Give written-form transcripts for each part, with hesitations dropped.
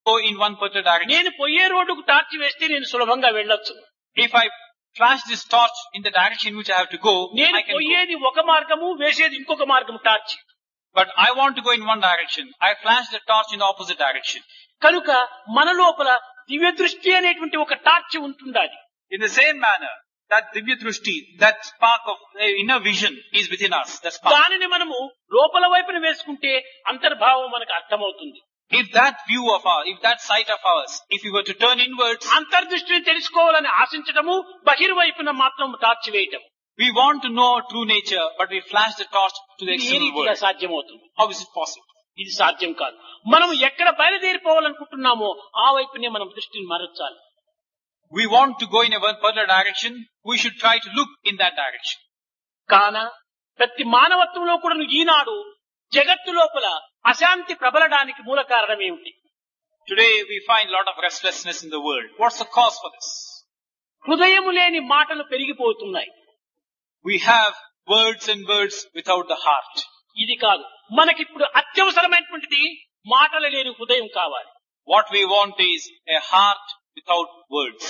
go in one particular direction. నేను పోయే రోడ్డుకు టార్చ్ వేస్తే నేను సులభంగా వెళ్ళొచ్చు. If I flash this torch in the direction which I have to go, నేను I can go. పోయేది ఒక మార్గము, వేసేది ఇంకొక మార్గం torch. But I want to go in one direction. I flash the torch in the opposite direction. కనుక మన లోపల దివ్య దృష్టి అనేటువంటి ఒక టార్చ్ ఉంటుండాలి. In the same manner, that Divya Drushti, that spark of inner vision is within us. That spark. దానిని మనము లోపల వైపున వేసుకుంటే అంతర్భావం మనకు అర్థమవుతుంది. If that view of ours, if that sight of ours, if we were to turn inwards, అంతర్దృష్టిని తెలుసుకోవాలని ఆశించడము, బహిర్వైపున మాత్రం టార్చ్ వేయటం. we want to know our true nature, but we flash the torch to the ఇది ఏ external రీతిగా world. సాధ్యమవుతుంది? How is it possible? ఇది సాధ్యం కాదు. మనం ఎక్కడ బయలుదేరిపోవాలనుకుంటున్నామో ఆ వైపునే మనం దృష్టిని మరల్చాలి. We want to go in a particular direction. We should try to look in that direction. కాన ప్రతి మానవత్వంలో కూడా ఈనాడు జగత్తు లోపల అశాంతి ప్రబలడానికి మూల కారణం ఏమిటి? Today we find a lot of restlessness in the world. What's the cause for this? హృదయము లేని మాటలు పెరిగిపోతున్నాయి. We have words and words without the heart. ఇది కాదు, మనకిప్పుడు అత్యవసరమైనటువంటిది మాటలు లేని హృదయం కావాలి. What we want is a heart without words.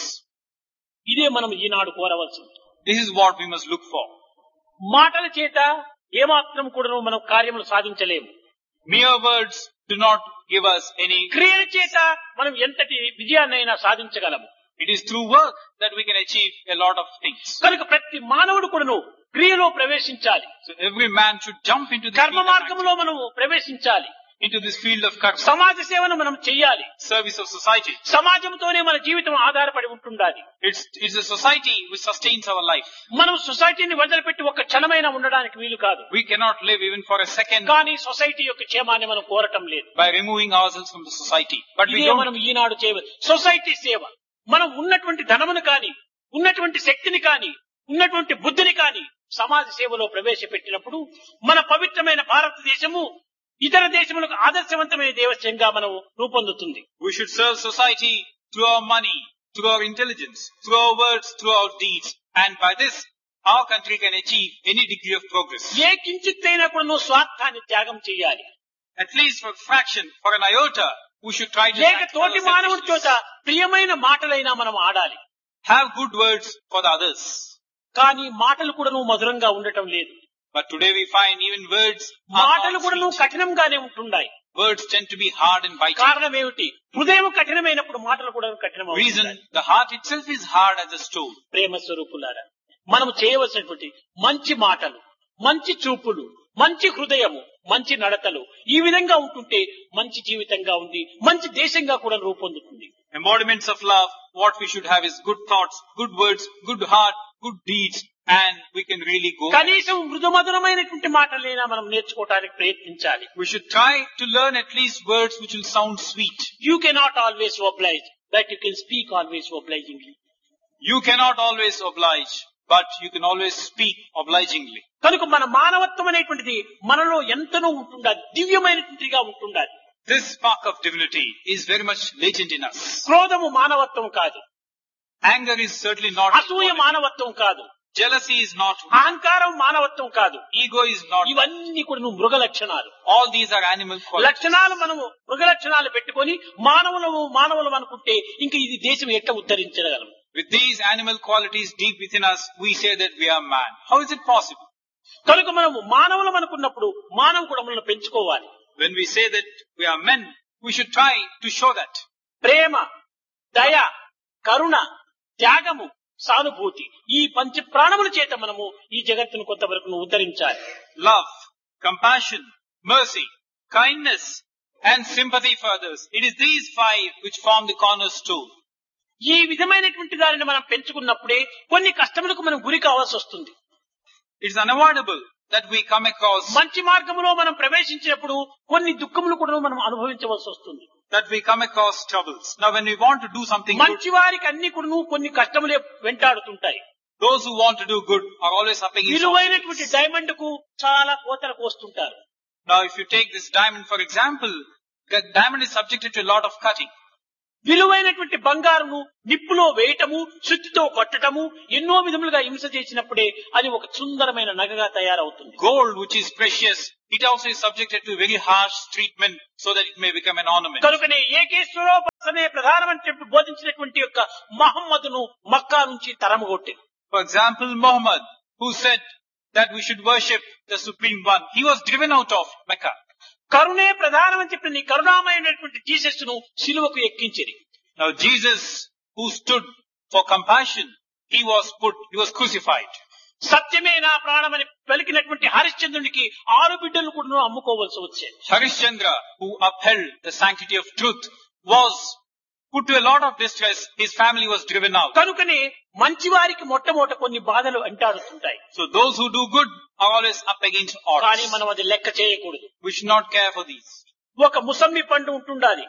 ఇదే మనం ఈనాడు కోరవలసింది. This is what we must look for. మాటల చేత ఏమాత్రం కూడా మనం కార్యములు సాధించలేము. Mere words do not give us any. క్రియల చేత మనం ఎంతటి విజయాన్నైనా సాధించగలము. It is through work that we can achieve a lot of things. కనుక ప్రతి మానవుడు కూడాను క్రియలో ప్రవేశించాలి. So every man should jump into this కర్మ మార్గంలో మనము ప్రవేశించాలి. into this field of karma, సమాజ సేవను మనం చెయ్యాలి. service of society. సమాజంతోనే మన జీవితం ఆధారపడి ఉంటుండాలి. It's a society which sustains our life. మనం సొసైటీని వదిలిపెట్టి ఒక్క క్షణమైనా ఉండడానికి వీలు కాదు. We cannot live even for a second కానీ సొసైటీ యొక్క క్షేమాన్ని మనం కోరటం లేదు. by removing ourselves from the society. But we ఇదే don't. మనం ఈనాడు చేయవచ్చు. సొసైటీ సేవ. మనం ఉన్నటువంటి ధనమును కానీ, ఉన్నటువంటి శక్తిని కానీ, ఉన్నటువంటి బుద్ధిని కానీ సమాజ సేవలో ప్రవేశపెట్టినప్పుడు మన పవిత్రమైన భారతదేశము ఇతర దేశములకు ఆదర్శవంతమైన దేశంగా మనం రూపొందుతుంది. We should serve society through our money, through our intelligence, through our words, through our deeds, and by this our country can achieve any degree of progress. ఏ కించిత్తైనా కూడా నువ్వు స్వార్థాన్ని త్యాగం చేయాలి. At least for a fraction, for an iota, we should try to లేక sacrifice తోటి our మానవుడి చోట selfishness. ప్రియమైన మాటలైనా మనం ఆడాలి. Have good words for the others. కానీ మాటలు కూడా నువ్వు మధురంగా ఉండటం లేదు. But today we find even words are మాటలు not కూడా sweet. నువ్వు కఠినంగానే ఉంటున్నాయి. Words tend to be hard and biting. కారణం ఏమిటి? హృదయం కఠినమైనప్పుడు మాటలు కూడా కఠినమవుతాయి. Reason, the heart itself is hard as a stone. ప్రేమ స్వరూపులారా, మనం చేయవలసినటువంటి మంచి మాటలు, మంచి చూపులు, మంచి హృదయము, మంచి నడతలు ఈ విధంగా ఉంటుంటే మంచి జీవితంగా ఉంది, మంచి దేశంగా కూడా రూపొందుతుంది. Embodiments of love, what we should have is good thoughts, good words, good heart, good deeds, and we can really go. కనీసం మృదుమధురమైనటువంటి మాటలైనా మనం నేర్చుకోవడానికి ప్రయత్నించాలి. We should try to learn at least words which will sound sweet. You cannot always oblige, but you can speak always obligingly. You cannot always oblige, but you can always speak obligingly. కనుక మన మానవత్వం అనేటువంటిది మనలో ఎంతనో ఉంటుండాలి, దివ్యమైనటువంటిగా ఉంటుండాలి. This spark of divinity is very much latent in us. క్రోధము మానవత్వం కాదు, Anger is certainly not. అసూయ మానవత్వం కాదు, Jealousy is not. అహంకారం మానవత్వం కాదు. Ego is not. ఇవన్నీ కూడా నువ్వు మృగ లక్షణాలు. All these are animal qualities. లక్షణాలు మనము మృగ లక్షణాలు పెట్టుకొని మానవులు అనుకుంటే ఇంక ఇది దేశం ఎట్లా ఉద్ధరించగలం? With these animal qualities deep within us, we say that we are man. How is it possible? కనుక మనము మానవులం అనుకున్నప్పుడు మానవ గుణములను పెంచుకోవాలి. When we say that we are men, we should try to show that. ప్రేమ, దయ, కరుణ, త్యాగము, సానుభూతి ఈ పంచ ప్రాణముల చేత మనము ఈ జగత్తును కొంతవరకు ఉద్ధరించాలి. Love, compassion, mercy, kindness, and sympathy for others. It is these five which form the cornerstone. ఈ విధమైనటువంటి దానిని మనం పెంచుకున్నప్పుడే కొన్ని కష్టములకు మనం గురి కావాల్సి వస్తుంది. It is unavoidable that we come across, మంచి మార్గంలో మనం ప్రవేశించినప్పుడు కొన్ని దుఃఖములు కూడా మనం అనుభవించవలసి వస్తుంది. that we come across troubles. Now when we want to do something good, మంచి వారికి అన్ని కూడా కొన్ని కష్టములే వెంటాడుతుంటాయి. those who want to do good are always up against విలువైనటువంటి obstacles. డైమండ్ కు చాలా కోతలకు వస్తుంటారు. Now if you take this diamond for example, the diamond is subjected to a lot of cutting. విలువైనటువంటి బంగారును నిప్పులో వేయటము, శుద్ధితో కొట్టటము, ఎన్నో విధములుగా హింస చేసినప్పుడే అది ఒక సుందరమైన నగగా తయారవుతుంది. Gold, which is precious, it also is subjected to very harsh treatment so that it may become an ornament. కనుకనే ఏకేశ్వరోపాసనే ప్రధానమని చెప్పి బోధించినటువంటి యొక్క మహమ్మదును మక్కా నుంచి తరమగొట్టి. For example, Muhammad, who said that we should worship the Supreme One, he was driven out of Mecca. కరుణే ప్రధానమని చెప్పిన నీ కరుణామయమైనటువంటి Jesus ను సిలువకు ఎక్కించిరి. Now Jesus, who stood for compassion, he was crucified. సత్యమే నా ప్రాణమని పలికినటువంటి హరిశ్చంద్రునికి 6 బిడ్డలు కూడా అమ్ముకోవలసి వచ్చేది. Harishchandra, who upheld the sanctity of truth, was put to a lot of distress. His family was driven out. కనుకనే మంచివారికి మొట్టమొదట కొన్ని బాధలు అంటాడుతుంటాయి. So those who do good are always up against కానీ odds. మనం అది లెక్క చేయకూడదు. We should not care for these. ఒక ముసమ్మి పండు ఉంటుండాలి,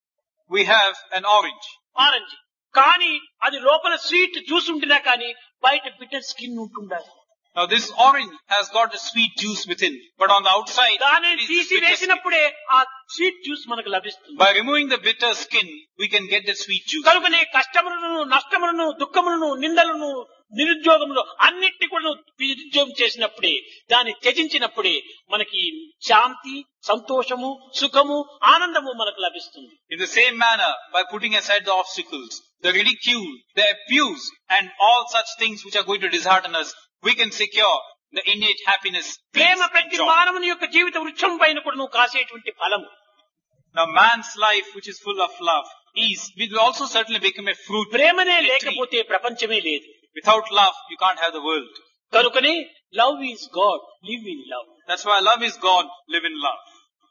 We have an orange. Orange, కానీ అది లోపల స్వీట్ జ్యూస్ ఉంటున్నా కానీ బయట బిటర్ స్కిన్ ఉంటుండాలి. Now this orange has got a sweet juice within, but on the outside, దాన్ని it is తీసి bitter skin. వేసినప్పుడే ఆ స్వీట్ జ్యూస్ మనకు లభిస్తుంది. By removing the bitter skin, we can get the sweet juice. కనుకనే కష్టములను, నష్టములను, దుఃఖములను, నిందలను, నిరుద్యోగములు అన్నిటిని కూడా నిరుద్యోగం చేసినప్పుడే, దాన్ని త్యజించినప్పుడే మనకి శాంతి, సంతోషము, సుఖము, ఆనందము మనకు లభిస్తుంది. In the same manner, by putting aside the obstacles, the ridicule, the abuse, and all such things which are going to dishearten us, we can secure the innate happiness, peace, Prema and ప్రతి joy. మానవుని యొక్క జీవిత వృక్షం పైన కూడా నువ్వు కాసేటువంటి ఫలము. Now man's life, which is full of love, will also certainly become a fruit. ప్రేమనే లేకపోతే ప్రపంచమే లేదు. Without love, you can't have the world. కనుకనే love is God, live in love. That's why love is God, live in love.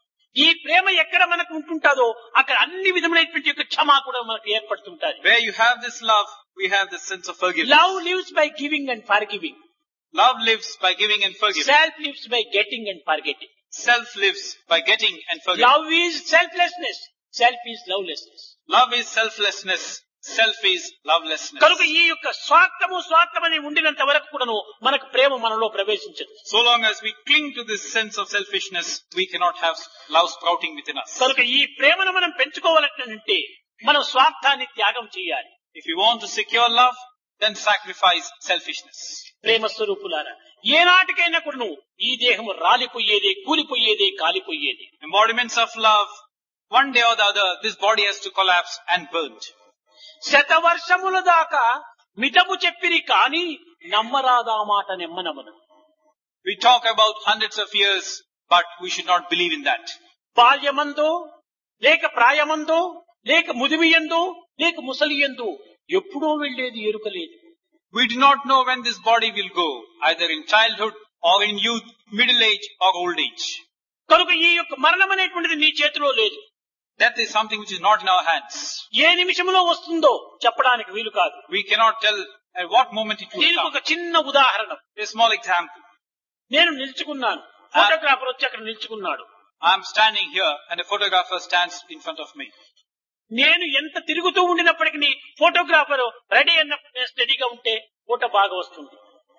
ఈ ప్రేమ ఎక్కడ మనకు ఉంటుంటాదో అక్కడ అన్ని విధములైనటువంటి యొక్క క్షమ కూడా మనకు ఏర్పడుతుంటాది. Where you have this love, we have this sense of forgiveness. Love lives by giving and for giving. Love lives by giving and forgiving. Self lives by getting and for getting. Self lives by getting and forgiving. Love is selflessness, self is lovelessness. Love is selflessness. Self is lovelessness. కనుక ఈ యొక్క స్వార్థమని ఉండినంత వరకు కూడాను మనకు ప్రేమ మనలో ప్రవేశించదు. So long as we cling to this sense of selfishness, we cannot have love sprouting within us. కనుక ఈ ప్రేమను మనం పెంచుకోవాలంటే మనం స్వార్థాన్ని త్యాగం చేయాలి. If you want to secure love, then sacrifice selfishness. ప్రేమ స్వరూపులారా, ఏనాటికైనా కూడాను ఈ దేహము రాలిపోయేదే, కూలిపోయేదే, కాలిపోయేది. Embodiments of love, one day or the other, this body has to collapse and burn. శతవర్షముల దాకా మితము చెప్పిరి కాని నమ్మరాదా మాట నెమ్మనమును. We talk about hundreds of years, but we should not believe in that. బాల్యమందో లేక ప్రాయమందో లేక ముదిమియందో లేక ముసలియందో ఎప్పుడో వెళ్లేది ఎరుకలేదు. We do not know when this body will go, either in childhood or in youth, middle age or old age. కనుక ఈ యొక్క మరణం అనేటువంటిది నీ చేతిలో లేదు. Death is something which is not in our hands. ఏ నిమిషంలో వస్తుందో చెప్పడానికి వీలు కాదు. We cannot tell at what moment it will దీనికి come. ఒక చిన్న ఉదాహరణ. A small example. నేను నిల్చుకున్నాను, ఫోటోగ్రాఫర్ వచ్చి అక్కడ నిల్చుకున్నాడు. I am standing here and a photographer stands in front of me. నేను ఎంత తిరుగుతూ ఉండినప్పటికీ ఫోటోగ్రాఫర్ రెడీ అన్నప్పుడు స్టడీగా ఉంటే ఫోటో బాగా వస్తుంది.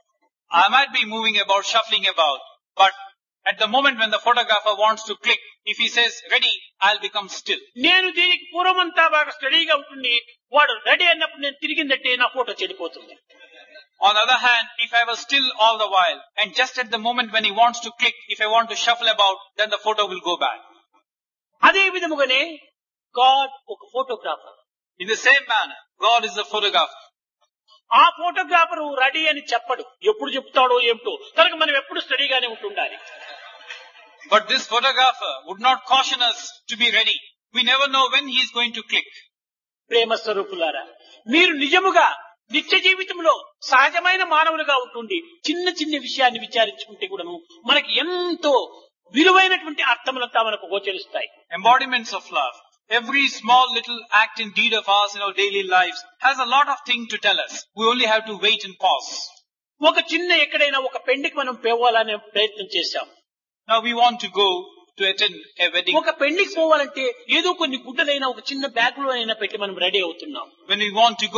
I might be moving about, shuffling about, but at the moment when the photographer wants to click, if he says ready, I'll become still. నేను దీనికి పూర్వమంతా బాగా స్టడీగా ఉంటుంది, వాడు రెడీ అన్నప్పుడు నేను తిరిగిందంటే నా ఫోటో చెడిపోతుంది. On the other hand, if I was still all the while, and just at the moment when he wants to click, if I want to shuffle about, then the photo will go back. అదే విధముగానే God ఒక photographer. In the same manner, God is the photographer. ఆ photographer ready అని చెప్పడు, ఎప్పుడు చెప్తాడో ఏమిటో, కనుక మనం ఎప్పుడు స్టడీగానే ఉంటుండాలి. But this photographer would not caution us to be ready. We never know when he is going to click. ప్రేమ స్వరూపులారా, మీరు నిజముగా నిత్య జీవితంలో సహజమైన మానవులుగా ఉంటుంది చిన్న చిన్న విషయాన్ని విచారించుకుంటే కూడాను మనకి ఎంతో విలువైనటువంటి అర్థములంతా మనకు గోచరిస్తాయి. Embodiments of love. Every small little act and deed of ours in our daily lives has a lot of things to tell us. We only have to wait and pause. ఒక చిన్న ఎక్కడైనా ఒక పెండికి మనం పోవాలనే ప్రయత్నం చేశాం. Now we want to go to attend a wedding. ఒక పెండికి పోవాలంటే ఏదో కొన్ని గుడ్డలైనా ఒక చిన్న బ్యాగ్ లో అయినా పెట్టి మనం రెడీ అవుతున్నాం. When we want to go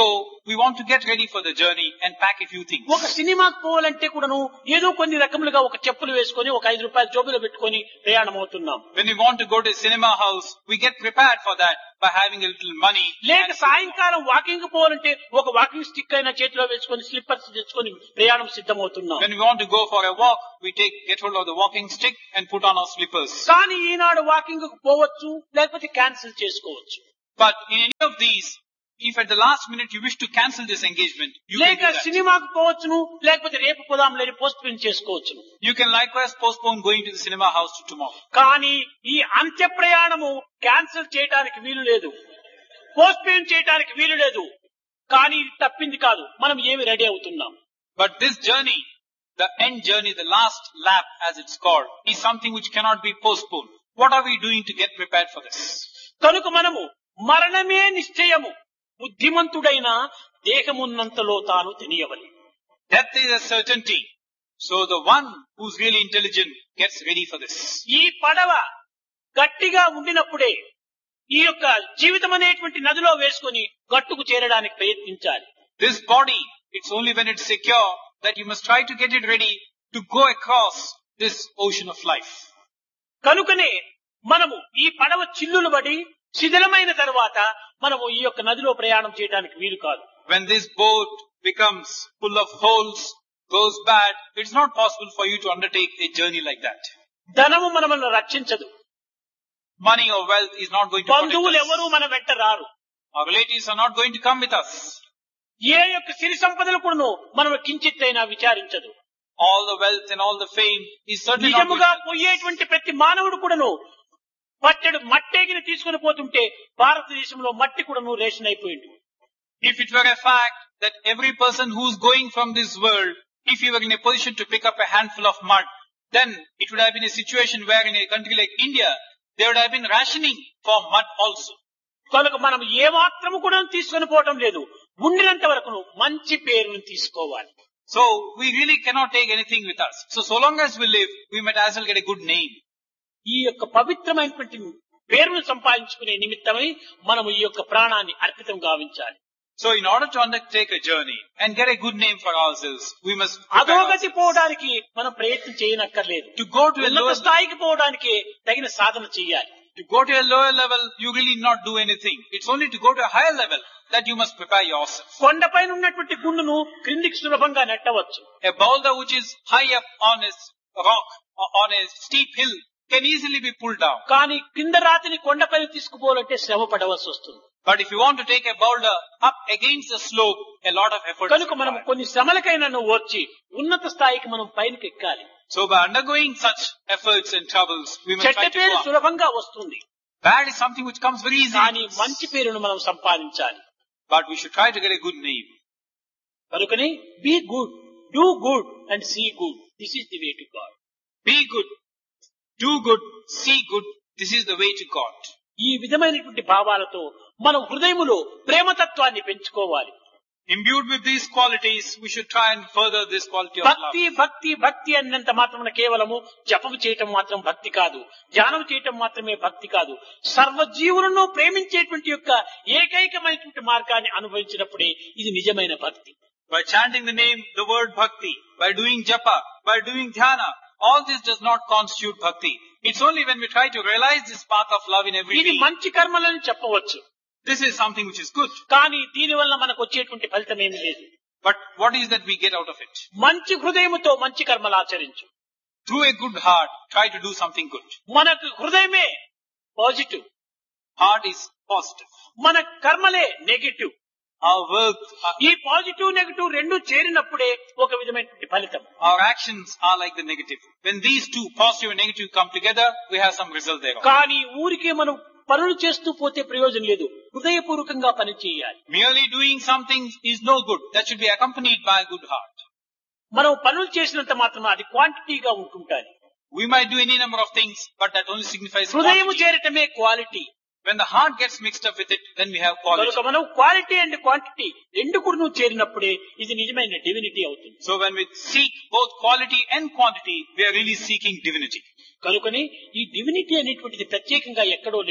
we want to get ready for the journey and pack a few things. ఒక సినిమాకి పోవాలంటే కూడాను ఏదో కొన్ని రకములుగా ఒక చెప్పులు వేసుకొని ఒక 5 రూపాయల జోబులో పెట్టుకొని ప్రయాణం అవుతున్నాం. When we want to go to a cinema house, we get prepared for that by having a little money. లేక సాయంకాలం వాకింగ్ పోవాలంటే ఒక వాకింగ్ స్టిక్ అయినా చేతిలో వేసుకొని స్లిప్పర్స్ తెచ్చుకొని ప్రయాణం సిద్ధమవుతున్నాం. When we want to go for a walk, we get hold of the walking stick and put on our slippers. కానీ ఈనాడు వాకింగ్ కు పోవచ్చు, లేకపోతే క్యాన్సిల్ చేసుకోవచ్చు. But in any of these, if at the last minute you wish to cancel this engagement, you can లేక do that. సినిమాకు పోవచ్చును, లేకపోతే రేపు పోదాం లేని పోస్ట్ పోన్ చేసుకోవచ్చును. You can likewise postpone going to the cinema house to tomorrow. కానీ ఈ అంత్య ప్రయాణము క్యాన్సిల్ చేయడానికి వీలు లేదు, పోస్ట్ పోన్ చేయడానికి వీలు లేదు. కానీ ఇది తప్పింది కాదు, మనం ఏమి రెడీ అవుతున్నాం. But this journey, the end journey, the last lap as it's called, is something which cannot be postponed. What are we doing to get prepared for this? కనుక మనము మరణమే నిశ్చయము, బుద్ధిమంతుడైన దేహమున్నంతలో తాను తెలియవలి. Death is a certainty. So the one who's really intelligent gets ready for this. ఈ పడవ గట్టిగా ఉండినప్పుడే ఈ యొక్క జీవితం అనేటువంటి నదిలో వేసుకొని గట్టుకు చేరడానికి ప్రయత్నించాలి. This body, it's only when it's secure that you must try to get it ready to go across this ocean of life. కనుకనే మనము ఈ పడవ చిల్లులు పడి శిథిలమైన తర్వాత మనము ఈ యొక్క నదిలో ప్రయాణం చేయడానికి వీలు కాదు. When this boat becomes full of holes, goes bad, it's not possible for you to undertake a journey like that. ధనము మనల్ని రక్షించదు. Money or wealth is not going to protect బంధువులు us. ఎవరు మన వెంట రారు. Our relatives are not going to come with us. ఏ యొక్క సిరి సంపదలు కూడాను మనం కించిత్తైనా విచారించదు. All the wealth and all the fame is certainly not going నిజముగా to... పోయేటువంటి ప్రతి మానవుడు కూడాను పట్టెడు మట్టేగిని తీసుకుని పోతుంటే భారతదేశంలో మట్టి కూడాను రేషన్ అయిపోయింది. If it were a fact that every person who's going from this world, if he were in a position to pick up a handful of mud, then it would have been a situation where in a country like India, there would have been rationing for mud also. కనుక మనం ఏ మాత్రము కూడా తీసుకొని పోవటం లేదు. ఉండినంత వరకు మంచి పేరును తీసుకోవాలి. So we really cannot take anything with us. So long as we live, we might as well get a good name. ఈ యొక్క పవిత్రమైనటువంటి పేరును సంపాదించుకునే నిమిత్తమై మనం ఈ యొక్క ప్రాణాన్ని అర్పితం గావించాలి. So in order to undertake a journey and get a good name for ourselves, we must అధోగతి పోవడానికి మనం ప్రయత్నం చేయనక్కర్లేదు. to go to a ఉన్నత lower స్థాయికి పోవడానికి తగిన సాధన చేయాలి. to go to a lower level, you really not do anything. It's only to go to a higher level that you must prepare yourself. కొండపైన ఉన్నటువంటి గుండును క్రిందికి సులభంగా నెట్టవచ్చు. A boulder which is high up on a rock or on a steep hill can easily be pulled down. కానీ కింద రాతిని కొండపైన తీసుకుపోవాలంటే శ్రమ పడవలసి వస్తుంది. But if you want to take a boulder up against the slope, a lot of effort is కనుక మనం required. కొన్ని శ్రమలకైనా ఓర్చి ఉన్నత స్థాయికి మనం పైనకి ఎక్కాలి. So by undergoing such efforts and troubles, we must చెడ్డ try to పేరు go up. సులభంగా వస్తుంది, Bad is something which comes very కానీ easily. మంచి పేరును మనం సంపాదించాలి. But we should try to get a good name. కనుకని be good, do good and see good. This is the way to God. Be good, do good, see good. This is the way to God. ఈ విధమైనటువంటి భావాలతో మనం హృదయములో ప్రేమతత్వాన్ని పెంచుకోవాలి. Imbued with these qualities, we should try and further this quality of love. భక్తి భక్తి భక్తి అన్నంత మాత్రమున కేవలము జపం చేయటం మాత్రం భక్తి కాదు, ధ్యానం చేయటం మాత్రమే భక్తి కాదు. సర్వజీవులను ప్రేమించేటువంటి యొక్క ఏకైకమైనటువంటి మార్గాన్ని అనుభవించినప్పుడే ఇది నిజమైన భక్తి. By chanting the name, the word bhakti, by doing japa, by doing dhyana, all this does not constitute bhakti. It's only when we try to realize this path of love in every ఇది being. మంచి కర్మలని చెప్పవచ్చు, This is something which is good. కానీ దీని వల్ల మనకు వచ్చేటువంటి ఫలితం ఏమి లేదు. But what is that we get out of it? మంచి హృదయముతో మంచి కర్మలు ఆచరించు. Through a good heart, try to do something good. మనకు హృదయమే పాజిటివ్, Heart is positive. మన కర్మలే నెగటివ్. Our work, ఈ పాజిటివ్ నెగటివ్ రెండు చేరినప్పుడే ఒక విధమైనటువంటి ఫలితం. our actions are like the negative. When these two, positive and negative, come together, we have some result there. కానీ ఊరికే మనం పనులు చేస్తూ పోతే ప్రయోజనం లేదు. హృదయపూర్వకంగా పని చేయాలి. Merely doing something is no good. That should be accompanied by a good heart. మనం పనులు చేసినంత మాత్రం అది క్వాంటిటీగా ఉంటుంటాది. We might do any number of things, but that only signifies హృదయము quantity. చేరటమే quality. When the heart gets mixed up with it, then we have quality. కనుక మనం quality and quantity రెండు కూడా చేరినప్పుడే ఇది నిజమైన డివినిటీ అవుతుంది. So when we seek both quality and quantity, we are really seeking divinity. కనుకని ఈ divinity అనేటువంటిది ప్రత్యేకంగా ఎక్కడో లేదు,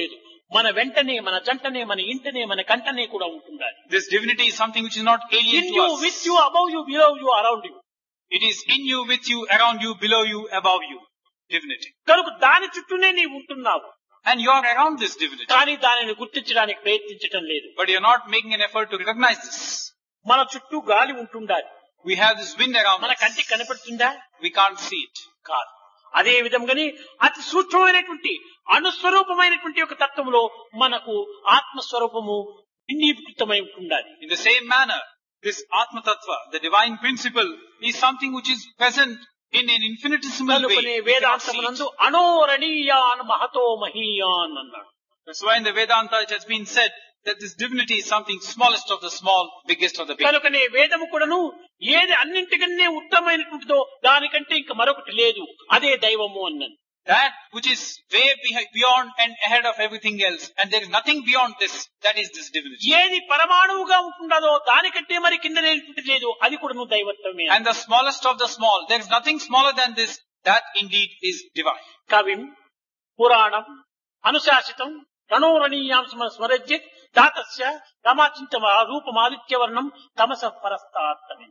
మన వెంటనే, మన జంటనే, మన ఇంటనే, మన కంటనే కూడా ఉంటుండాలి. This divinity is something which is not alien In to you, us. with you, above you, below you, around you. It is in you, with you, around you, below you, above you. Divinity. కనుక దాని చుట్టూనే నీవు ఉంటున్నావు. And you are around this divinity. కానీ దానిని గుర్తించడానికి ప్రయత్నించటం లేదు. But you are not making an effort to recognize this. మన చుట్టూ గాలి ఉంటుండాలి. We have this wind around మన us. కంటికి కనపడుతుందా? We can't see it. కాదు. అదే విధంగానే అతి సూక్ష్మమైనటువంటి అణుస్వరూపమైనటువంటి ఒక తత్వంలో మనకు ఆత్మస్వరూపము విలీనీకృతమై ఉండాలి. In the same manner, this Atma Tattva, the divine principle, is something which is present in an infinitesimal way. కనుకనే We cannot see వేదాంతమునందు it. అణోరణీయాన్ Mahato మహీయాన్ అన్నాడు. That's why in the Vedanta it has been said that this divinity is something smallest of the small, biggest of the big. కనుకనే వేదము కూడాను ఏది అన్నింటికన్నా ఉత్తమమైనటువంటిదో దానికంటే ఇంక మరొకటి లేదు, అదే దైవము అన్నది. That which is way beyond and ahead of everything else, and there is nothing beyond this, that is this divinity. ఏది పరమాణువుగా ఉంటుండదో దానికంటే మరి కింద లేనిది లేదు, అది కూడా దైవత్వమే. And the smallest of the small, there is nothing smaller than this, that indeed is divine. కవిం పురాణం అనుశాసితం రణోరణీయాంశమ స్మరజ్య దాతస్య రమాచింత రూపమాదిత్యవర్ణం తమస పరస్తాత్తమే.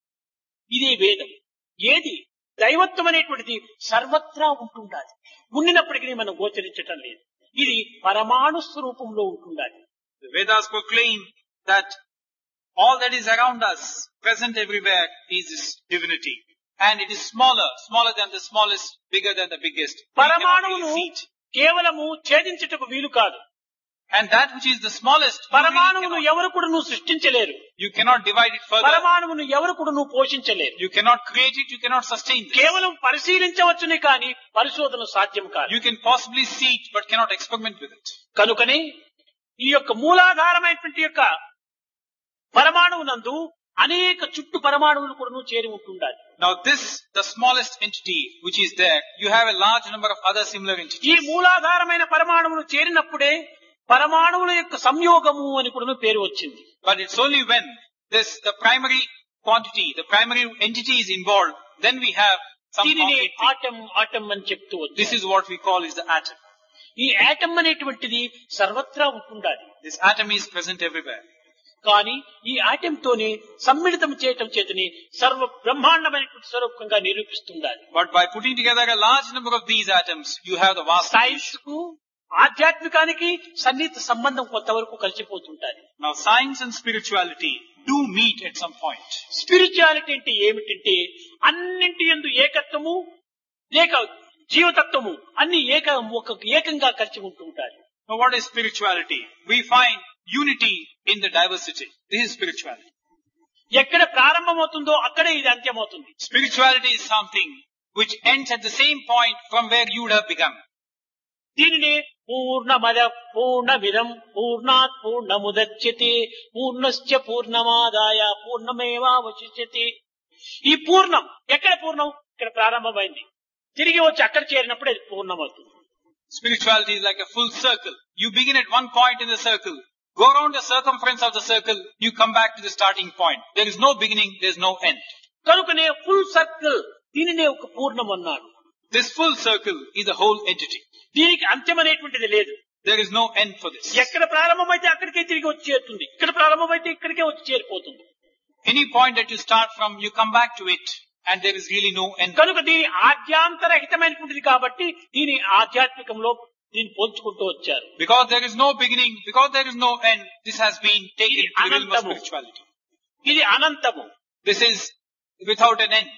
ఇదే వేదం. ఏది దైవత్వం అనేటువంటిది సర్వత్రా ఉంటుండాలి. ఉండినప్పటికీ మనం గోచరించటం లేదు. ఇది పరమాణు స్వరూపంలో ఉంటుండాలి. The Vedas proclaim that all that is around us, present everywhere, is this divinity. And it is smaller than the smallest, bigger than the biggest. We cannot పరమాణువును really see it. కేవలము ఛేదించుటకు వీలు కాదు. And that which is the smallest, పరమాణువును ఎవరు కూడా నువ్వు సృష్టించలేరు. you cannot divide it further. పరమాణువును ఎవరు కూడా నువ్వు పోషించలేరు. You cannot create it, you cannot sustain this. కేవలం పరిశీలించవచ్చునే కానీ పరిశోధన సాధ్యం కాదు. You can possibly see it, but cannot experiment with it. కనుకనే ఈ యొక్క మూలాధారమైనటువంటి యొక్క పరమాణువునందు అనేక చుట్టు పరమాణువులు కూడా చేరి ఉంటుండాలి. Now this, the smallest entity which is there, you have a large number of other similar ఈ entities. మూలాధారమైన పరమాణువులు చేరినప్పుడే పరమాణువుల యొక్క సంయోగము అని కూడా పేరు వచ్చింది. But it's only when the primary quantity, the primary entity is involved, then we have some దీనిని concrete thing. Atom అని చెప్తూ This వచ్చారు. is what we call is the atom. ఈ ఆటం అనేటువంటిది సర్వత్రా ఉంటుండాలి. This atom is present everywhere. కానీ ఈ ఆటంతోనే సమ్మిళితం చేయటం చేతని సర్వ బ్రహ్మాండమైనటువంటి స్వరూపంగా నిరూపిస్తుండాలి. But by putting together a large number of these atoms, you have the vast science కు ఆధ్యాత్మికానికి సన్నిహిత సంబంధం కొంతవరకు కలిసిపోతుంటాయి. Now science and spirituality do meet at some point. Spirituality అంటే ఏమిటంటే అన్నింటి యందు ఏకత్వము లేక జీవతత్వము అన్ని ఏకంగా కలిసి ఉంటుంటాయి. Now what is spirituality? We find unity in the diversity. This is spirituality. ఎక్కడ ప్రారంభమవుతుందో అక్కడే ఇది అంత్యమవుతుంది. Spirituality is something which ends at the same point from where you would have begun. దీనిని పూర్ణమద పూర్ణమిదం పూర్ణాత్ పూర్ణముదచ్యతే పూర్ణస్య పూర్ణమాదాయ పూర్ణమేవావశిష్యతే. ఈ పూర్ణం ఎక్కడ పూర్ణం? ఇక్కడ ప్రారంభమైంది. తిరిగి వచ్చి అక్కడ చేరినప్పుడు అది పూర్ణమవుతుంది. Spirituality is like a full circle. You begin at one point in the circle, go around the circumference of the circle, you come back to the starting point. There is no beginning, there is no end. కనుకనే full circle దీనినే ఒక పూర్ణం అన్నాడు. This full circle is the whole entity. దీనికి అంత్యం అనేటువంటిది లేదు. There is no end for this. ఎక్కడ ప్రారంభమైతే అక్కడికే తిరిగి వచ్చి చేరుతుంది. ఇక్కడ ప్రారంభమైతే ఇక్కడికే వచ్చి చేరిపోతుంది. Any point that you start from, you come back to it, and there is really no end. కనుక దీని ఆద్యాంతరహితమైనటువంటిది కాబట్టి దీని ఆధ్యాత్మికంలో దీన్ని పోల్చుకుంటూ వచ్చారు. Because there is no beginning, because there is no end, this has been taken to the realm of Anantamu. spirituality. ఇది అనంతము. This is without an end.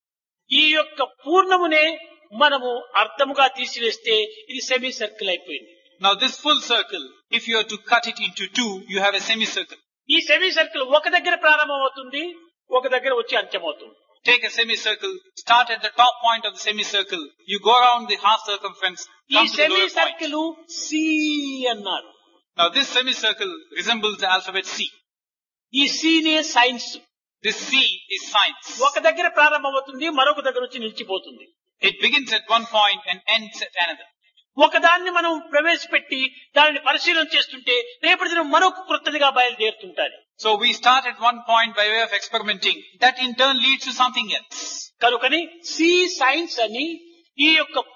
ఈ యొక్క పూర్ణమునే మనము అర్థముగా తీసివేస్తే ఇది సెమీ సర్కిల్ అయిపోయింది. Now this full circle, if you are to cut it into two, you have a semicircle. ఈ semi circle ఒక దగ్గర ప్రారంభమవుతుంది, ఒక దగ్గర వచ్చి అంత్యమవుతుంది. Take a semicircle, start at the top point of the semicircle, you go around the half circumference, ఈ come to the semi lower point. Circle C అన్నారు. Now this semicircle resembles the alphabet C. ఈ సీనే science. This C is science. ఒక దగ్గర ప్రారంభమవుతుంది, మరొక దగ్గర వచ్చి నిలిచిపోతుంది. It begins at one point and ends at another. ఒకదాన్ని మనం ప్రవేశపెట్టి దానిని పరిశీలన చేస్తుంటే రేపటి దినం మరొక క్రొత్తదిగా బయలుదేరుతుంటారు. So we start at one point by way of experimenting. That in turn leads to something else. కనుకని సి సైన్స్ అని ఈ యొక్క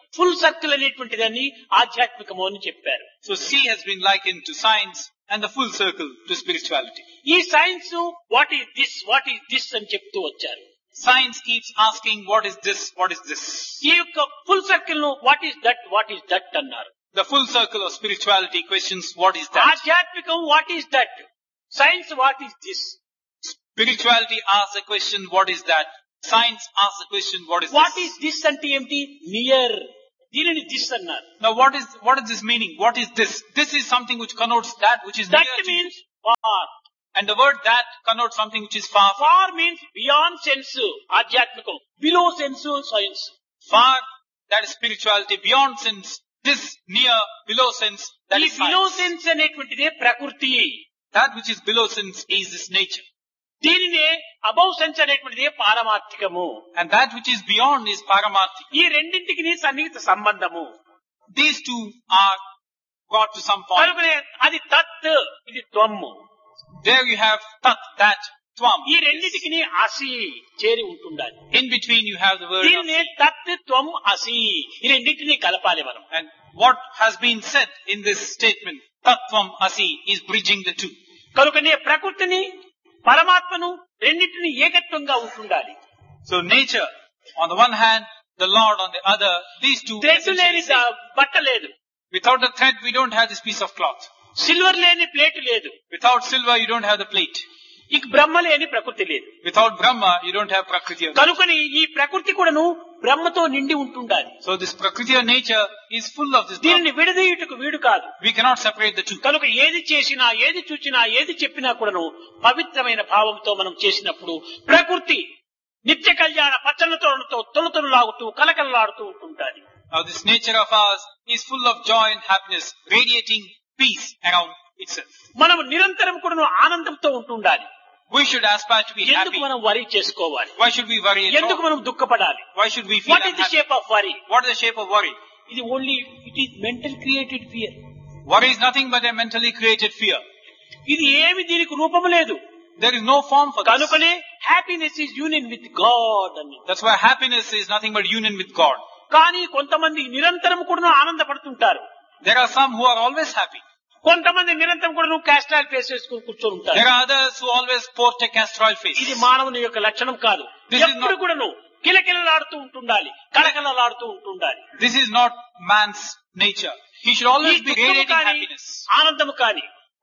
ఫుల్ సర్కిల్ అనేటువంటి దాన్ని ఆధ్యాత్మికము అని చెప్పారు. So sea has been likened to science and the full circle to spirituality. ఈ science what is this అని చెప్తూ వచ్చారు. Science keeps asking what is this? ఈ యొక్క ఫుల్ సర్కిల్ ను వాట్ ఈస్ దట్ అన్నారు. The full circle of spirituality questions what is that? ఆధ్యాత్మికం what is that, science what is this. Spirituality asks the question what is that? Science asks the question what is what this? Is this అంటే ఏమిటి? Near, దీనిని this అన్నారు. Now what is this meaning? What is this? This is something which connotes that which is that near to you. Means far. And the word that connotes something which is far from. Far means beyond sense ఆధ్యాత్మికం, below sense science. Far, that is spirituality. Beyond sense, this near, below sense, that ఈ is below science. Sense అనేటువంటిదే ప్రకృతి. That which is below sense is this nature. దీనినే above sense అనేటువంటిదే పారమార్థికము. And that which is beyond is paramarthika. ఈ రెండింటికి సన్నిహిత సంబంధము. These two are got to some point. కనుకనే అది తత్, ఇది త్వము. There you have tat, that, tvam. ఈ రెండింటికి అసి చేరి ఉంటుండాలి. In between you have the word దీనినే asi. తత్ త్వం అసి, ఈ రెండింటిని కలపాలి మనం. And what has been said in this statement, tattvam asi, is bridging the two. కనుకనే ప్రకృతిని పరమాత్మను రెండింటిని ఏకత్వంగా ఉంటుండాలి. So nature on the one hand, the Lord on the other, these two thread లేని essentially same. బట్ట లేదు, Without the thread we don't have this piece of cloth. Silver లేని plate లేదు, Without silver you don't have the plate. ఇక బ్రహ్మ లేని ప్రకృతి లేదు. Without Brahma you don't have Prakriti. కనుకని ఈ ప్రకృతి కూడాను బ్రహ్మతో నిండి ఉంటుండాలి. So this Prakriti or nature is full of this Brahma. దీనిని విడదీయుటకు వీడు కాదు. We cannot separate the two. కనుక ఏది చేసినా, ఏది చూచినా, ఏది చెప్పినా కూడాను పవిత్రమైన భావంతో మనం చేసినప్పుడు ప్రకృతి నిత్య కళ్యాణ పచ్చనతోరణతో తొలతొలలాగుతూ కలకలలాడుతూ ఉంటుంటాది. Now this nature of ours is full of joy and happiness, radiating peace around itself. మనం నిరంతరం కూడాను ఆనందంతో ఉంటుండాలి. We should aspire to be ఎందుకు happy. మనం వరి చేసుకోవాలి? Why should we worry at ఎందుకు all? మనం దుఃఖపడాలి? Why should we feel what is the unhappy? Shape of వరి? What is the shape of worry? ఇది only it is mental created fear. Worry is nothing but a mentally created fear. ఇది ఏమి దీనికి రూపము లేదు. There is no form for this. కనుకనే happiness is union with God అని. That's why happiness is nothing but union with God. కానీ కొంతమంది నిరంతరం కూడా ఆనందపడుతుంటారు. There are some who are always happy. కొంతమంది నిరంతరం కూడా క్యాస్ట్రాల్ ఫేస్ వేసుకుని కూర్చొని ఉంటారు. There are others who always sport a castor oil face. ఇది మానవుని యొక్క లక్షణం కాదు. This is ఎప్పుడు not- కూడాను కిలకిలలాడుతూ ఉంటుండాలి, కలకలలాడుతూ ఉంటుండాలి. This is not man's nature. He should always ఈ be దుఃఖము radiating కానీ happiness. ఆనందము కానీ,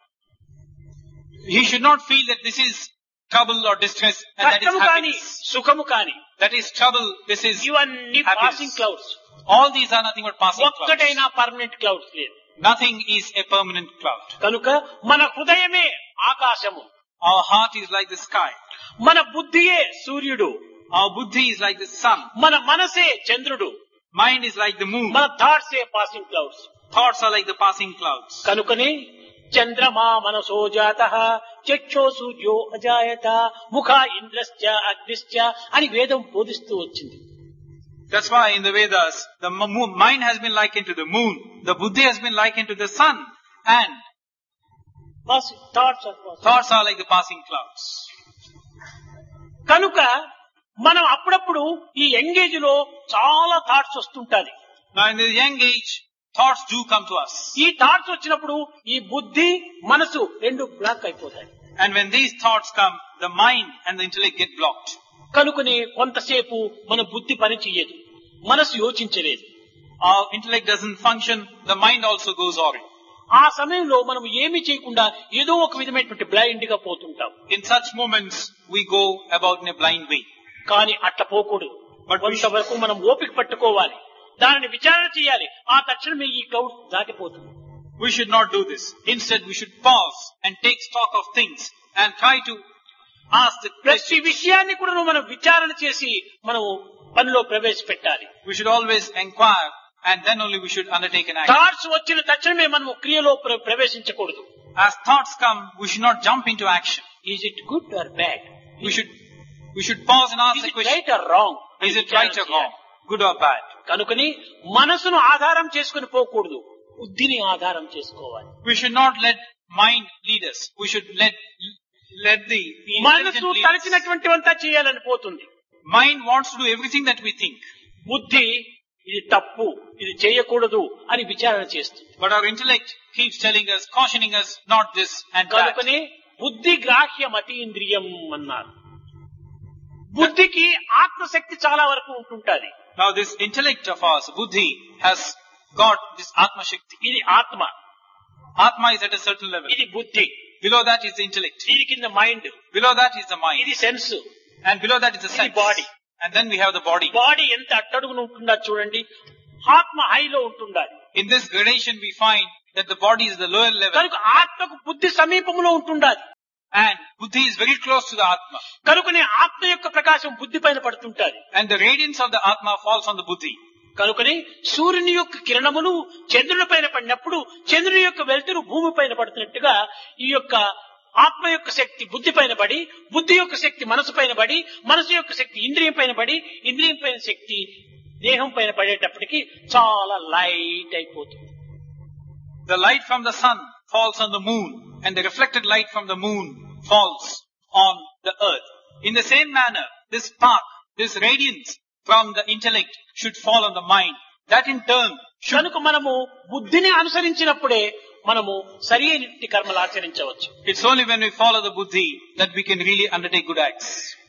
He should not feel that this is trouble or distress and that is కష్టము కానీ happiness. సుఖము కానీ, That is trouble, this is ఇవన్నీ happiness. Passing clouds. All these are nothing but passing clouds. ఒక్కటైనా permanent clouds లేదు. Nothing is a permanent cloud. కనుక మన హృదయమే ఆకాశము, Our heart is like the sky. మన బుద్ధియే సూర్యుడు, Our buddhi is like the sun. మన మనసే చంద్రుడు, Mind is like the moon. మన థాట్సే passing clouds. Thoughts are like the passing clouds. కనుకనే చంద్రమా మనసో జాతః చక్షో సూర్యో అజాయత ముఖ ఇంద్రశ్చ అగ్నిశ్చ అని వేదం బోధిస్తూ వచ్చింది. That's why in the Vedas, the mind has been likened to the moon, the buddhi has been likened to the sun, and thoughts are like the passing clouds. కనుక మనం అప్పుడప్పుడు ఈ ఎంగేజ్ లో చాలా థాట్స్ వస్తుంటాయి. Now in the young age, thoughts do come to us. ఈ thoughts వచ్చినప్పుడు ఈ బుద్ధి మనసు రెండు బ్లాక్ అయిపోతాయి. And when these thoughts come, the mind and the intellect get blocked. కనుకనే కొంతసేపు మన బుద్ధి పని చెయ్యదు, మనసు యోచించలేదు. Our intellect doesn't function, the mind also goes awry. ఆ సమయంలో మనం ఏమి చేయకుండా ఏదో ఒక విధమైనటువంటి బ్లైండ్ గా పోతుంటాం. In such moments, we go about in a blind way. కానీ అట్లా పోకూడదు. కొంతవరకు మనం ఓపిక పట్టుకోవాలి, దానిని విచారణ చేయాలి. ఆ తక్షణమే ఈ క్లౌడ్ దాటిపోతుంది. We should not do this. Instead, we should pause and take stock of things and try to ask the ప్రతి question. విషయాన్ని కూడా మనం విచారణ చేసి మనం పనిలో ప్రవేశపెట్టాలి. We should always inquire and then only we should undertake an action. Thoughts వచ్చిన తక్షణమే మనం క్రియలో ప్రవేశించకూడదు. As thoughts come, we should not jump into action. Is it good or bad? We should pause and ask is the it question. Right are wrong? Is it right or wrong? Good or bad? కనుకని మనసును ఆధారం చేసుకుని పోకూడదు, బుద్ధిని ఆధారం చేసుకోవాలి. We should not let mind lead us. We should let the మనసు intelligent lead us. తలచినటువంటివంతా చేయాలని పోతుంది. Mind wants to do everything that we think. బుద్ధి ఇది తప్పు, ఇది చేయకూడదు అని విచారణ చేస్తుంది. But our intellect keeps telling us, cautioning us, not this and that. కనుకనే బుద్ధి గ్రాహ్య మతీంద్రియం అన్నారు. బుద్ధికి ఆత్మశక్తి చాలా వరకు ఉంటుంటది. Now this intellect of ours, buddhi, has got this Atma Shakti. ఇది ఆత్మ, Atma is at a certain level. ఇది బుద్ధి, Below that is the intellect. దీని కింద mind, Below that is the mind. ఇది sense, And below that is the sense. body. And then we have the body. Body ఎంత అట్టడుగున ఉంటుందా చూడండి. ఆత్మ హైలో ఉంటుండాలి. In this gradation we find that the body is the lower level. కనుక ఆత్మకు బుద్ధి సమీపంలో ఉంటుండాలి. And buddhi is very close to the Atma. కనుకనే ఆత్మ యొక్క ప్రకాశం బుద్ధి పైన పడుతుంటాది. And the radiance of the Atma falls on the buddhi. కనుకనే సూర్యుని యొక్క కిరణములు చంద్రుని పైన పడినప్పుడు చంద్రుని యొక్క వెలుతురు భూమి పైన పడుతున్నట్టుగా ఈ యొక్క ఆత్మ యొక్క శక్తి బుద్ధి పైన పడి, బుద్ధి యొక్క శక్తి మనసు పైన పడి, మనసు యొక్క శక్తి ఇంద్రియం పైన పడి, ఇంద్రియం పైన శక్తి దేహం పైన పడేటప్పటికి చాలా లైట్ అయిపోతుంది. The light from the sun falls on the moon, and the reflected light from the moon falls on the earth. In the same manner, this spark, this radiance from the intellect should fall on the mind. That in turn should... కనుక మనము బుద్ధిని అనుసరించినప్పుడే మనము సరి అయిన కర్మలు ఆచరించవచ్చు. It's only when we follow the buddhi that we can really undertake good acts.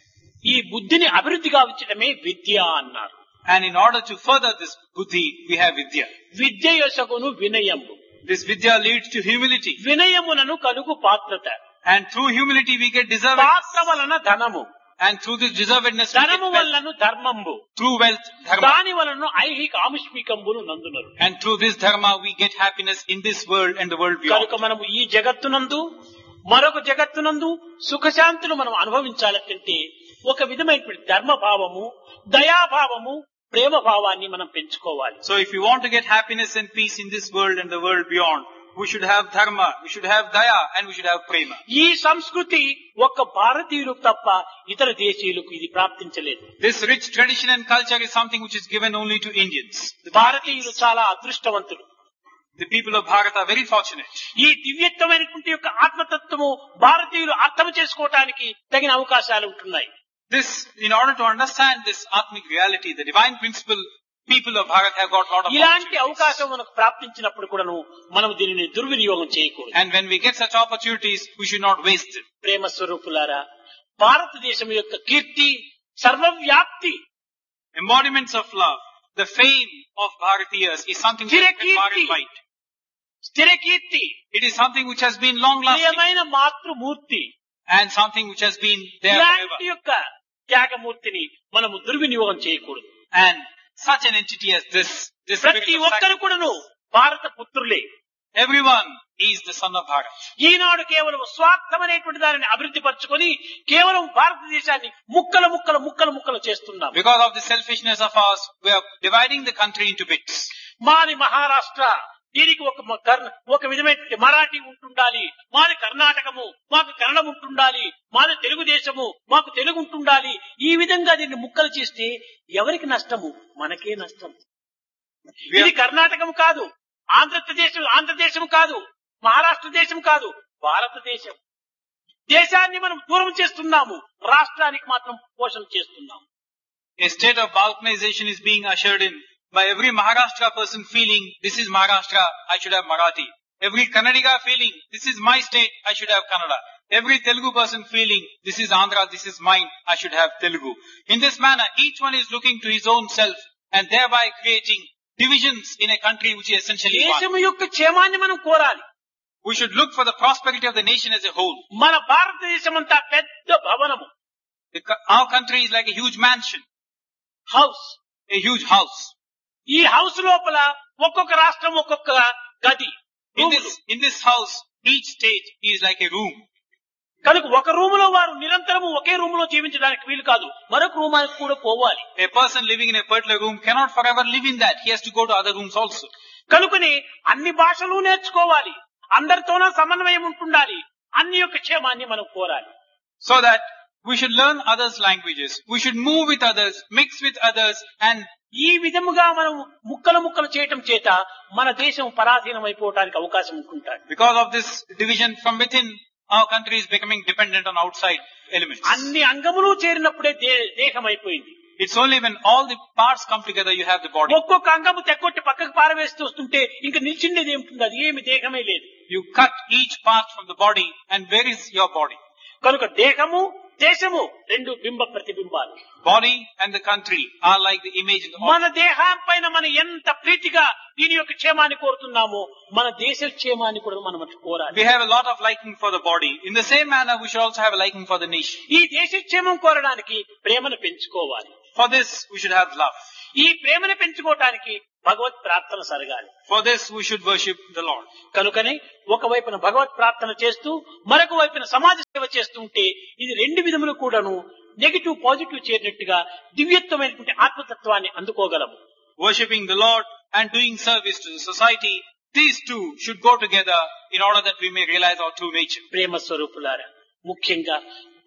ఈ బుద్ధిని అభివృద్ధి గావించడమే విద్య అన్నారు. And in order to further this buddhi, we have vidya. విద్య యొసగును వినయము. This vidya leads to humility. వినయమునను కలుగు పాత్రత. And through humility we get deservedness. పాత్ర వలన ధనము. And through this deservedness we ధనము get wealth. వలన ధర్మంబు. Through wealth, dharma. దాని వలన ఐహిక ఆముష్మికంబులు నందునరు. And through this dharma we get happiness in this world and the world beyond. కనుక మనము ఈ జగత్తునందు మరొక జగత్తునందు సుఖశాంతులు మనం అనుభవించాలంటే ఒక విధమైనటువంటి ధర్మభావము, దయాభావము, ప్రేమ భావాన్ని మనం పెంచుకోవాలి. So if we want to get happiness and peace in this world and the world beyond, we should have dharma, we should have daya, and we should have prema. ఈ సంస్కృతి ఒక్క భారతీయులకు తప్ప ఇతర దేశీయులకు ఇది ప్రాప్తించలేదు. This rich tradition and culture is something which is given only to Indians. భారతీయులు చాలా అదృష్టవంతులు. The people of Bharat are very fortunate. ఈ దివ్యత్వమైనటువంటి యొక్క ఆత్మతత్వము భారతీయులు అర్థం చేసుకోవటానికి తగిన అవకాశాలు ఉంటున్నాయి. This, in order to understand this Atmic reality, the divine principle, people of Bharat have got a lot of ఇలాంటి opportunities. అవకాశం మనకు ప్రాప్తించినప్పుడు కూడాను మనం దీనిని దుర్వినియోగం చేయకూడదు. And when we get such opportunities, we should not waste it. ప్రేమ స్వరూపులారా, భారతదేశం యొక్క కీర్తి సర్వవ్యాప్తి. Embodiments of love, the fame of Bharatiyas is something that has been far and wide. స్థిర కీర్తి, It is something which has been long lasting ప్రియమైన మాతృమూర్తి. and something which has been there ఇలాంటి forever. యొక్క త్యాగమూర్తిని మనము దుర్వినియోగం చేయకూడదు. And such an entity as this spirit ప్రతి of ఒక్కరు sacrifice, కూడాను భారత పుత్రులే. everyone is the son of Bharat. ఈనాడు కేవలం స్వార్థమనేటువంటి దానిని అభివృద్ధి పరచుకొని కేవలం భారతదేశాన్ని ముక్కలు ముక్కలు ముక్కలు ముక్కలు చేస్తున్నాం. Because of the selfishness of us, we are dividing the country into bits. మాది మహారాష్ట్ర, దీనికి ఒక విధమైనటువంటి మరాఠీ ఉంటుండాలి, మాది కర్ణాటకము, మాకు కన్నడం ఉంటుండాలి, మాది తెలుగుదేశము, మాకు తెలుగు ఉంటుండాలి. ఈ విధంగా దీన్ని ముక్కలు చేస్తే ఎవరికి నష్టము? మనకే నష్టం. ఇది కర్ణాటకం కాదు, ఆంధ్రదేశం కాదు, మహారాష్ట్ర దేశం కాదు, భారతదేశం. దేశాన్ని మనం దూరం చేస్తున్నాము, రాష్ట్రానికి మాత్రం పోషణ చేస్తున్నాము. A state of balkanization is being ushered in by every Maharashtra person feeling, this is Maharashtra, I should have Marathi. Every Kannadiga feeling, this is my state, I should have Kannada. Every Telugu person feeling, this is Andhra, this is mine, I should have Telugu. In this manner, each one is looking to his own self and thereby creating divisions in a country which is essentially one. దేశం యొక్క క్షేమాన్ని మనం కోరాలి. We should look for the prosperity of the nation as a whole. మన భారతదేశం అంతా పెద్ద భవనము, Our country is like a huge mansion, house. a huge house. ఈ హౌస్ లోపల ఒక్కొక్క రాష్ట్రం ఒక్కొక్క గది. In this house, each state is like a room. కనుక ఒక రూమ్ లో వారు నిరంతరము ఒకే రూమ్ లో జీవించడానికి వీలు కాదు, మరొక రూమానికి కూడా పోవాలి. A person living in a particular room cannot forever live in that. He has to go to other rooms also. కనుకని అన్ని భాషలు నేర్చుకోవాలి, అందరితోనూ సమన్వయం ఉంటుండాలి, అన్ని యొక్క క్షేమాన్ని మనం కోరాలి. So that we should learn others' languages. We should move with others, mix with others, and ఈ విధముగా మనం ముక్కలు ముక్కలు చేయటం చేత మన దేశం పరాధీనం అయిపోవడానికి అవకాశం ఉంటుంటాడు. because of this division from within, our country is becoming dependent on outside elements. అన్ని అంగములు చేరినప్పుడే దేహం అయిపోయింది. It's only when all the parts come together you have the body. ఒక్కొక్క అంగము తెగొట్టి పక్కకు పారవేస్తూ వస్తుంటే ఇంక నిలిచిండేది ఏమిటి? అది ఏమి దేహమే లేదు. You cut each part from the body, and where is your body? కనుక దేహము దేశము రెండు బింబ ప్రతిబింబాలు. Body and the country are like the image in the మన దేహం పైన మనం ఎంత ప్రీతిగా దీని యొక్క క్షేమాన్ని కోరుతున్నామో మన దేశ క్షేమాన్ని కూడా మనం కోరాలి. We have a lot of liking for the body. In the same manner, we should also have a liking for the nation. ఈ దేశ క్షేమం కోరడానికి ప్రేమను పెంచుకోవాలి. For this, we should have love. ఈ ప్రేమను పెంచుకోవటానికి భగవత్ ప్రార్థన సరగాలి. For this, we should worship the Lord. కనుకనే ఒకవైపున భగవత్ ప్రార్థన చేస్తూ మరొక వైపున సమాజ సేవ చేస్తూ ఉంటే ఇది రెండు విధములు కూడాను నెగటివ్ పాజిటివ్ చేరినట్టుగా దివ్యత్వమైనటువంటి ఆత్మతత్వాన్ని అందుకోగలము. Worshipping the Lord and doing service to the society, these two should go together in order that we may realize our true nature. ప్రేమ స్వరూపులారా, ముఖ్యంగా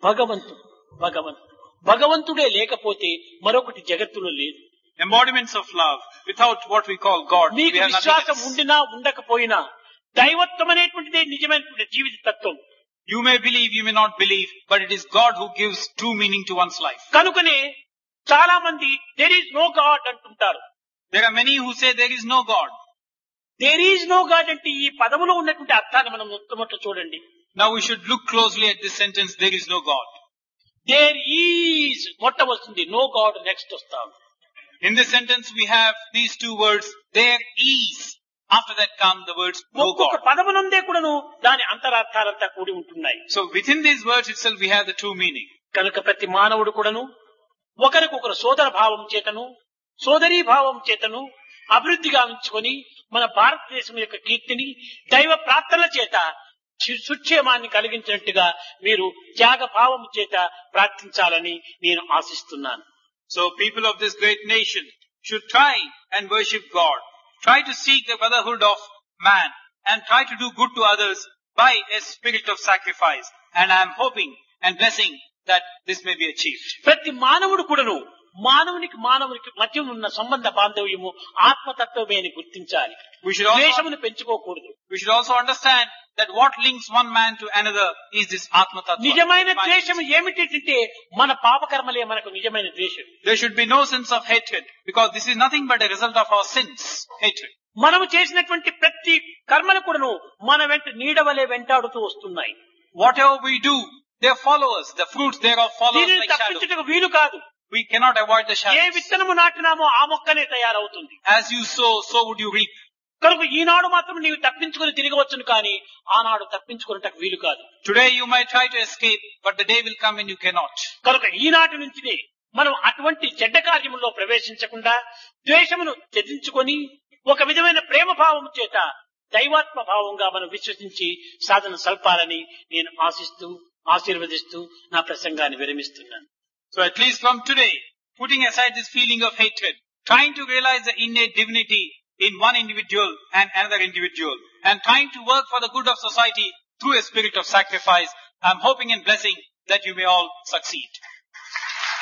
భగవంతుడే లేకపోతే మరొకటి జగత్తులో లేదు. Embodiments of love. Without what we call God, we మీకు have nothing విశ్వాసం else. ఉండినా ఉండకపోయినా దైవత్వం అనేటువంటిదే నిజమైనటువంటి జీవిత తత్వం. You may believe, you may not believe, but it is God who gives true meaning to one's life. కనుకనే చాలా మంది దేర్ ఈజ్ నో గాడ్ అంటుంటారు. There are many who say there is no God. There is no God అంటే ఈ పదములో ఉన్నటువంటి అర్థాన్ని మనం మొట్టమొదట చూడండి. Now we should look closely at this sentence, there is no God. There is మొట్ట వస్తుంది, నో గాడ్ నెక్స్ట్ వస్తాం. In this sentence we have these two words, there is. After that come the words, no ఒక్కొక్క God. పదమునందే కూడాను దాని అంతరార్థాలంతా కూడి ఉంటున్నాయి. So within these words itself we have the true meaning. కనుక ప్రతి మానవుడు కూడాను ఒకరికొకరు సోదర భావం చేతను సోదరీ భావం చేతను అభివృద్ధిగా ఉంచుకొని మన భారతదేశం యొక్క కీర్తిని దైవ ప్రార్థనల చేత సుక్షేమాన్ని కలిగించినట్టుగా మీరు త్యాగ భావం చేత ప్రార్థించాలని నేను ఆశిస్తున్నాను. So people of this great nation should try and worship God. Try to seek the brotherhood of man and try to do good to others by a spirit of sacrifice. And I am hoping and blessing that this may be achieved. ప్రతి మానవుడు కూడాను మానవునికి మధ్య ఉన్న సంబంధ బాంధవ్యము ఆత్మతత్వమే అని గుర్తించాలి. ద్వేషమును పెంచుకోకూడదు. We should also understand that what links one man to another is this Atma Tattva. నిజమైన ద్వేషం ఏమిటంటే మన పాపకర్మలే మనకు నిజమైన ద్వేషం. There should be no sense of hatred because this is nothing but a result of our sins, hatred. మనము చేసినటువంటి ప్రతి కర్మలు కూడాను మన వెంట నీడవలే వెంటాడుతూ వస్తున్నాయి. Whatever we do, they follow us. The fruits thereof follow us దీనిని like shadow. తప్పించుటకు వీలు కాదు. We cannot avoid the A shadows. విత్తనము నాటినామో ఆ మొక్కనే తయారవుతుంది. As you sow, so would you reap. కనుక ఈనాడు మాత్రం నీవు తప్పించుకుని తిరగవచ్చును కానీ ఆనాడు తప్పించుకున్నటకు వీలు కాదు. Today you might try to escape, but the day will come when you cannot. కనుక ఈనాటి నుంచినే మనం అటువంటి చెడ్డ కార్యముల్లో ప్రవేశించకుండా ద్వేషమును త్యజించుకొని ఒక విధమైన ప్రేమ భావం చేత దైవాత్మ భావంగా మనం విశ్వసించి సాధన సల్పాలని నేను ఆశీర్వదిస్తూ నా ప్రసంగాన్ని విరమిస్తున్నాను. So at least from today, putting aside this feeling of hatred, trying to realize the innate divinity in one individual and another individual, and trying to work for the good of society through a spirit of sacrifice, I am hoping and blessing that you may all succeed.